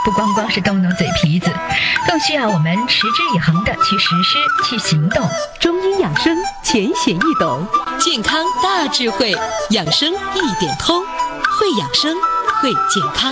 不光光是动动嘴皮子，更需要我们持之以恒的去实施、去行动。 中医养生浅显易懂， 健康大智慧，养生一点通，会养生，会健康。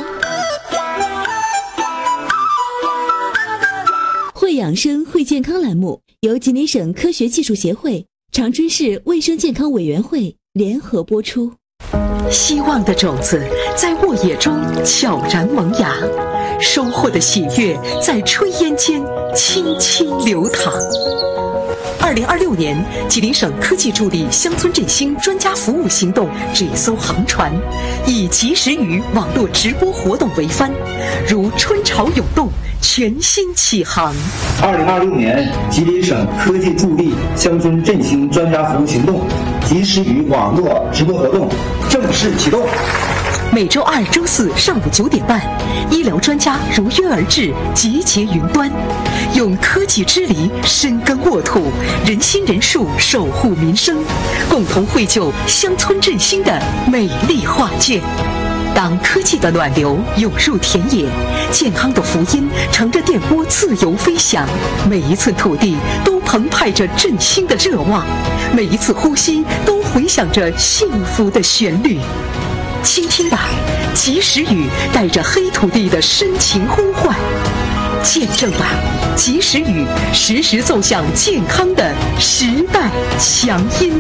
会养生会健康栏目由吉林省科学技术协会、长春市卫生健康委员会联合播出。 希望的种子在沃野中悄然萌芽，收获的喜悦在炊烟间轻轻流淌。2026年，吉林省科技助力乡村振兴专家服务行动这艘航船，以及时雨网络直播活动为帆，如春潮涌动，全新起航。 2026年，吉林省科技助力乡村振兴专家服务行动及时雨网络直播活动正式启动。 每周二、周四上午9点半，医疗专家如约而至，集结云端，用科技之力深耕沃土，人心人术守护民生，共同绘就乡村振兴的美丽画卷。当科技的暖流涌入田野，健康的福音乘着电波自由飞翔，每一寸土地都澎湃着振兴的热望，每一次呼吸都回响着幸福的旋律。倾听吧，及时雨带着黑土地的深情呼唤；见证吧，及时雨时时奏响健康的时代强音。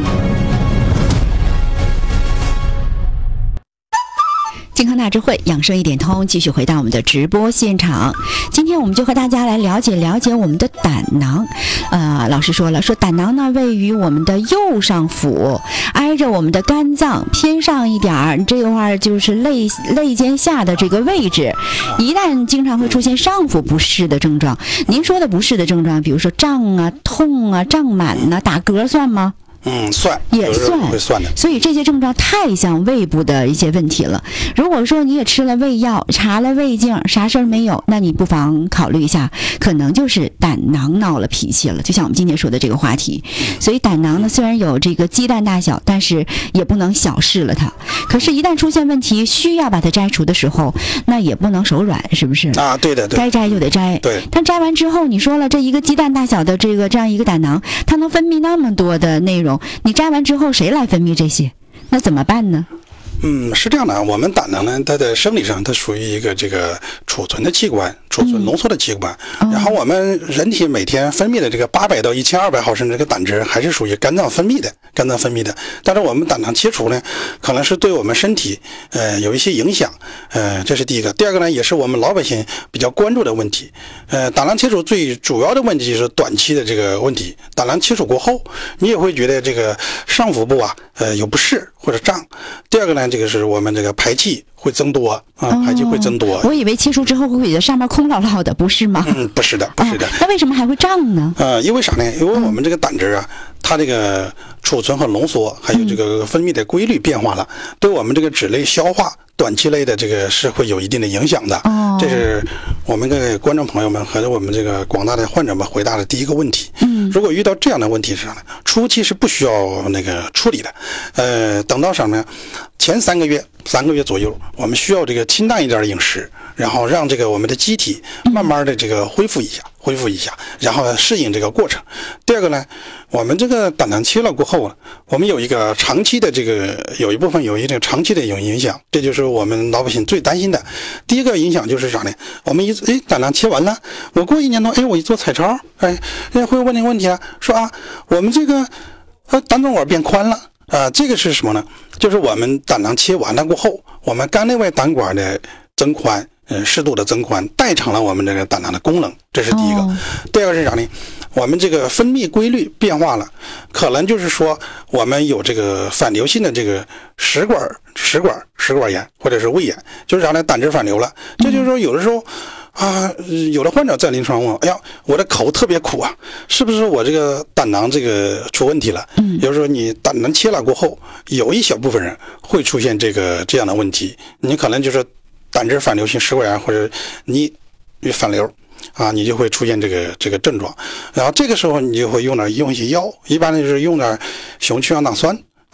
健康大智慧，养生一点通，继续回到我们的直播现场。今天我们就和大家来了解我们的胆囊。老师说了，胆囊呢位于我们的右上腹，挨着我们的肝脏偏上一点儿，这个话就是肋间下的这个位置。一旦经常会出现上腹不适的症状，您说的不适的症状，比如说胀啊、痛啊、胀满啊、打嗝算吗？ 算也算， 会算的。 所以这些症状太像胃部的一些问题了。如果说你也吃了胃药，查了胃镜，啥事儿没有，那你不妨考虑一下，可能就是胆囊闹了脾气了。就像我们今天说的这个话题，所以胆囊呢虽然有这个鸡蛋大小，但是也不能小视了它。可是，一旦出现问题，需要把它摘除的时候，那也不能手软，是不是？ 啊，对的，对， 该摘就得摘。 对。 但摘完之后，你说了，这一个鸡蛋大小的这样一个胆囊，它能分泌那么多的内容。你摘完之后谁来分泌这些？那怎么办呢？ 是这样的，我们胆囊呢，它在生理上它属于一个这个储存的器官，储存浓缩的器官。然后我们人体每天分泌的这个800到1200毫升这个胆汁还是属于肝脏分泌的。但是我们胆囊切除呢，可能是对我们身体有一些影响。这是第一个。第二个呢，也是我们老百姓比较关注的问题。胆囊切除最主要的问题是短期的这个问题。胆囊切除过后，你也会觉得这个上腹部有不适或者胀。第二个呢，这个是我们这个排气会增多排气会增多。 我以为切除之后会觉得上面空落落的，不是吗？ 不是的。 那为什么还会胀呢？ 因为啥呢？因为我们这个胆汁啊，它这个储存和浓缩还有这个分泌的规律变化了，对我们这个脂类消化短期内的这个是会有一定的影响的。这是我们给观众朋友们和我们这个广大的患者们回答的第一个问题。如果遇到这样的问题是啥呢？初期是不需要那个处理的。等到啥呢？前3个月左右，我们需要这个清淡一点的饮食，然后让这个我们的机体慢慢的这个恢复一下，然后适应这个过程。第二个呢，我们这个胆囊切了过后，我们有一个长期的这个有一部分有一定长期的影响，这就是我们老百姓最担心的。第一个影响就是啥呢？我们胆囊切完了，我过1年多，我一做彩超，会问那个问题说我们这个胆总管变宽了。这个是什么呢？就是我们胆囊切完了过后，我们肝内外胆管的增宽，适度的增宽，代偿了我们这个胆囊的功能，这是第一个。第二个是啥呢？我们这个分泌规律变化了，可能就是说我们有这个反流性的这个食管炎或者是胃炎，就是啥呢？胆汁反流了。这就是说有的时候有的患者在临床问，我的口特别苦是不是我这个胆囊这个出问题了？有时候你胆囊切了过后，有一小部分人会出现这样的问题，你可能就是胆汁反流性食管炎，或者你反流你就会出现这个症状。然后这个时候你就会用一些药，一般就是用点雄曲氧胆酸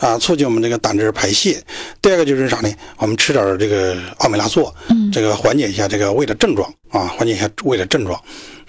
促进我们这个胆汁排泄。第二个就是啥呢？我们吃点这个奥美拉唑，这个缓解一下这个胃的症状缓解一下胃的症状。